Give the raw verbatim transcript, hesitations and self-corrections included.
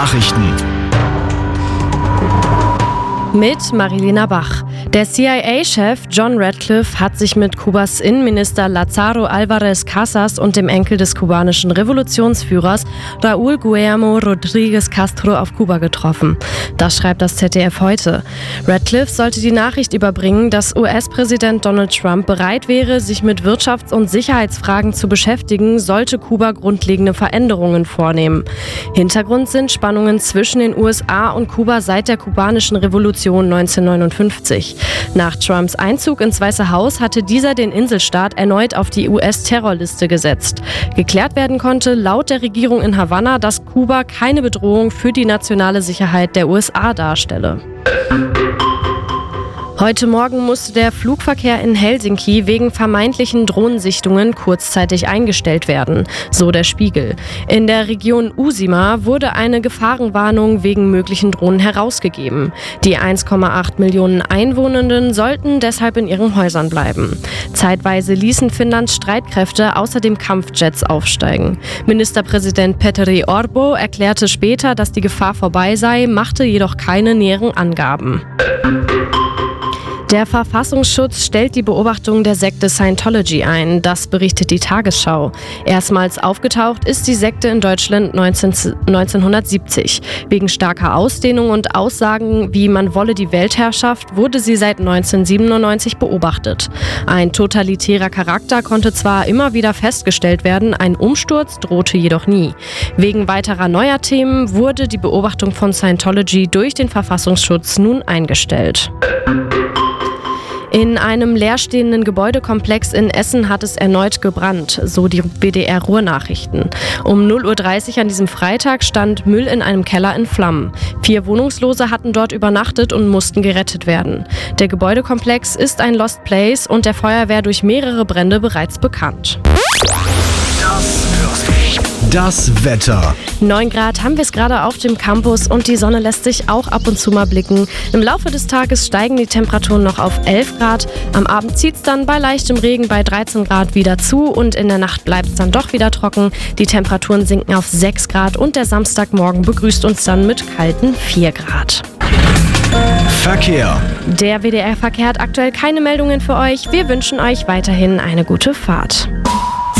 Nachrichten mit Marilena Bach. Der C I A-Chef John Ratcliffe hat sich mit Kubas Innenminister Lázaro Álvarez Casas und dem Enkel des kubanischen Revolutionsführers Raúl Guillermo Rodríguez Castro auf Kuba getroffen. Das schreibt das Z D F heute. Ratcliffe sollte die Nachricht überbringen, dass U S-Präsident Donald Trump bereit wäre, sich mit Wirtschafts- und Sicherheitsfragen zu beschäftigen, sollte Kuba grundlegende Veränderungen vornehmen. Hintergrund sind Spannungen zwischen den U S A und Kuba seit der kubanischen Revolution neunzehnhundertneunundfünfzig. Nach Trumps Einzug ins Weiße Haus hatte dieser den Inselstaat erneut auf die U S-Terrorliste gesetzt. Geklärt werden konnte laut der Regierung in Havanna, dass Kuba keine Bedrohung für die nationale Sicherheit der U S A darstelle. Heute Morgen musste der Flugverkehr in Helsinki wegen vermeintlichen Drohnensichtungen kurzzeitig eingestellt werden, so der Spiegel. In der Region Uusimaa wurde eine Gefahrenwarnung wegen möglichen Drohnen herausgegeben. Die eins Komma acht Millionen Einwohnenden sollten deshalb in ihren Häusern bleiben. Zeitweise ließen Finnlands Streitkräfte außerdem Kampfjets aufsteigen. Ministerpräsident Petteri Orpo erklärte später, dass die Gefahr vorbei sei, machte jedoch keine näheren Angaben. Der Verfassungsschutz stellt die Beobachtung der Sekte Scientology ein, das berichtet die Tagesschau. Erstmals aufgetaucht ist die Sekte in Deutschland neunzehnhundertsiebzig. Wegen starker Ausdehnung und Aussagen wie man wolle die Weltherrschaft wurde sie seit neunzehnhundertsiebenundneunzig beobachtet. Ein totalitärer Charakter konnte zwar immer wieder festgestellt werden, ein Umsturz drohte jedoch nie. Wegen weiterer neuer Themen wurde die Beobachtung von Scientology durch den Verfassungsschutz nun eingestellt. In einem leerstehenden Gebäudekomplex in Essen hat es erneut gebrannt, so die W D R-Ruhr-Nachrichten. Um null Uhr dreißig an diesem Freitag stand Müll in einem Keller in Flammen. Vier Wohnungslose hatten dort übernachtet und mussten gerettet werden. Der Gebäudekomplex ist ein Lost Place und der Feuerwehr durch mehrere Brände bereits bekannt. Das Wetter. neun Grad haben wir es gerade auf dem Campus und die Sonne lässt sich auch ab und zu mal blicken. Im Laufe des Tages steigen die Temperaturen noch auf elf Grad. Am Abend zieht es dann bei leichtem Regen bei dreizehn Grad wieder zu und in der Nacht bleibt es dann doch wieder trocken. Die Temperaturen sinken auf sechs Grad und der Samstagmorgen begrüßt uns dann mit kalten vier Grad. Verkehr. Der W D R-Verkehr hat aktuell keine Meldungen für euch. Wir wünschen euch weiterhin eine gute Fahrt.